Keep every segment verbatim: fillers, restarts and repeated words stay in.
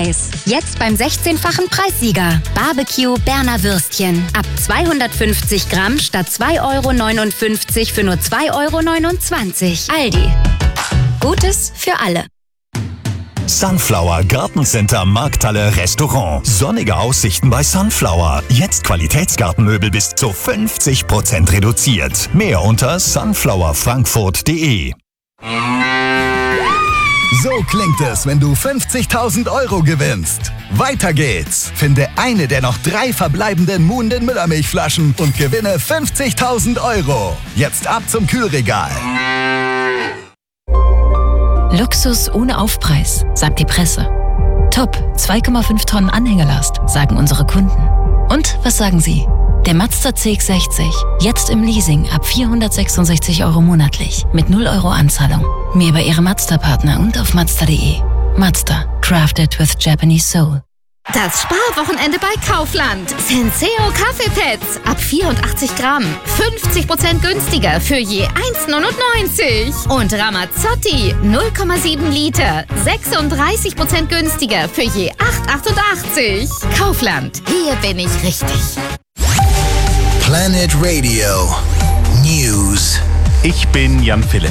Aufpreis. Jetzt beim sechzehnfachen Preissieger. Barbecue Berner Würstchen. Ab zweihundertfünfzig Gramm statt zwei Euro neunundfünfzig für nur zwei Euro neunundzwanzig. Aldi. Gutes für alle. Sunflower Gartencenter Markthalle Restaurant. Sonnige Aussichten bei Sunflower. Jetzt Qualitätsgartenmöbel bis zu fünfzig Prozent reduziert. Mehr unter sunflower frankfurt punkt de. So klingt es, wenn du fünfzigtausend Euro gewinnst. Weiter geht's. Finde eine der noch drei verbleibenden Muhnden Müllermilchflaschen und gewinne fünfzigtausend Euro. Jetzt ab zum Kühlregal. Luxus ohne Aufpreis, sagt die Presse. Top, zwei Komma fünf Tonnen Anhängelast, sagen unsere Kunden. Und was sagen Sie? Der Mazda C X sechzig, jetzt im Leasing ab vierhundertsechsundsechzig Euro monatlich, mit null Euro Anzahlung. Mehr bei Ihrem Mazda-Partner und auf mazda punkt de. Mazda, crafted with Japanese soul. Das Sparwochenende bei Kaufland. Senseo Kaffeepads ab vierundachtzig Gramm. fünfzig Prozent günstiger für je eins neunundneunzig. Und Ramazzotti null Komma sieben Liter. sechsunddreißig Prozent günstiger für je acht achtundachtzig. Kaufland. Hier bin ich richtig. Planet Radio News. Ich bin Jan Philipp.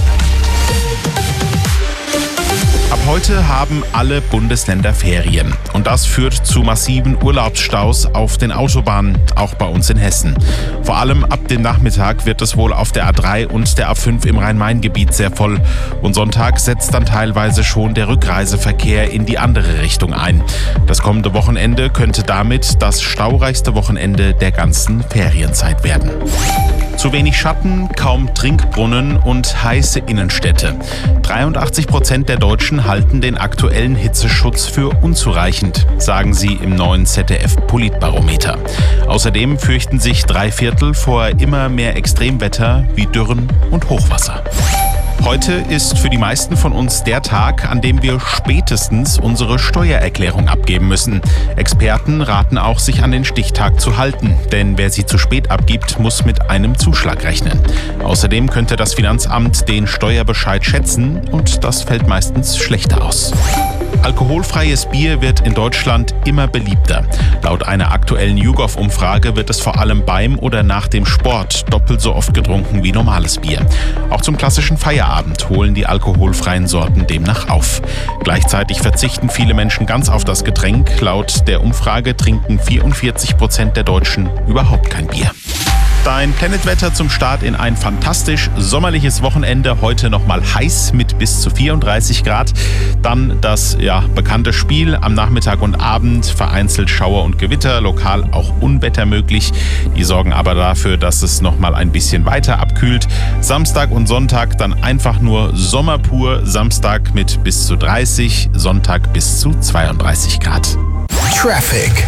Ab heute haben alle Bundesländer Ferien. Und das führt zu massiven Urlaubsstaus auf den Autobahnen, auch bei uns in Hessen. Vor allem ab dem Nachmittag wird es wohl auf der A drei und der A fünf im Rhein-Main-Gebiet sehr voll. Und Sonntag setzt dann teilweise schon der Rückreiseverkehr in die andere Richtung ein. Das kommende Wochenende könnte damit das staureichste Wochenende der ganzen Ferienzeit werden. Zu wenig Schatten, kaum Trinkbrunnen und heiße Innenstädte. dreiundachtzig Prozent der Deutschen halten den aktuellen Hitzeschutz für unzureichend, sagen sie im neuen Z D F-Politbarometer. Außerdem fürchten sich drei Viertel vor immer mehr Extremwetter wie Dürren und Hochwasser. Heute ist für die meisten von uns der Tag, an dem wir spätestens unsere Steuererklärung abgeben müssen. Experten raten auch, sich an den Stichtag zu halten, denn wer sie zu spät abgibt, muss mit einem Zuschlag rechnen. Außerdem könnte das Finanzamt den Steuerbescheid schätzen und das fällt meistens schlechter aus. Alkoholfreies Bier wird in Deutschland immer beliebter. Laut einer aktuellen YouGov-Umfrage wird es vor allem beim oder nach dem Sport doppelt so oft getrunken wie normales Bier. Auch zum klassischen Feierabend holen die alkoholfreien Sorten demnach auf. Gleichzeitig verzichten viele Menschen ganz auf das Getränk. Laut der Umfrage trinken vierundvierzig Prozent der Deutschen überhaupt kein Bier. Dein Planetwetter zum Start in ein fantastisch sommerliches Wochenende. Heute nochmal heiß mit bis zu vierunddreißig Grad. Dann das ja, bekannte Spiel am Nachmittag und Abend. Vereinzelt Schauer und Gewitter, lokal auch Unwetter möglich. Die sorgen aber dafür, dass es nochmal ein bisschen weiter abkühlt. Samstag und Sonntag dann einfach nur Sommer pur. Samstag mit bis zu dreißig, Sonntag bis zu zweiunddreißig Grad. Traffic.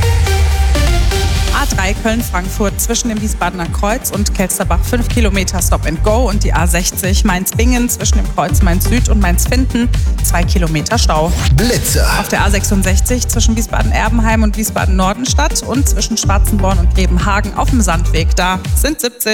A drei Köln-Frankfurt zwischen dem Wiesbadener Kreuz und Kelsterbach fünf Kilometer Stop and Go und die A sechzig Mainz-Bingen zwischen dem Kreuz Mainz-Süd und Mainz-Finden zwei Kilometer Stau. Blitzer. Auf der A sechsundsechzig zwischen Wiesbaden-Erbenheim und Wiesbaden-Nordenstadt und zwischen Schwarzenborn und Grebenhagen auf dem Sandweg. Da sind siebzig.